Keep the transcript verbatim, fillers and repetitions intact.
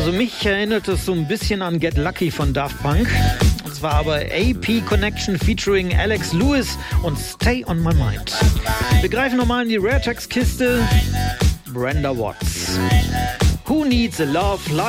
Also mich erinnert es so ein bisschen an Get Lucky von Daft Punk. Das war aber A P Connection featuring Alex Lewis und Stay on My Mind. Wir greifen nochmal in die Rare Tracks Kiste. Brenda Watts. Who Needs a Love Like